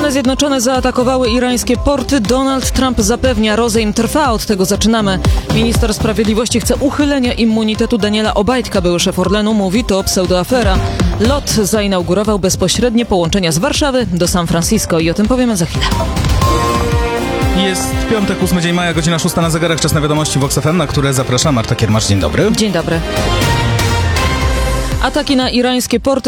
Stany Zjednoczone zaatakowały irańskie porty. Donald Trump zapewnia, rozejm trwa, od tego zaczynamy. Minister Sprawiedliwości chce uchylenia immunitetu Daniela Obajtka. Były szef Orlenu mówi, to pseudoafera. LOT zainaugurował bezpośrednie połączenia z Warszawy do San Francisco i o tym powiemy za chwilę. Jest piątek, 8 dzień maja, godzina 6 na zegarach. Czas na wiadomości Vox FM, na które zaprasza Marta Kiermacz. Dzień dobry. Dzień dobry. Ataki na irańskie porty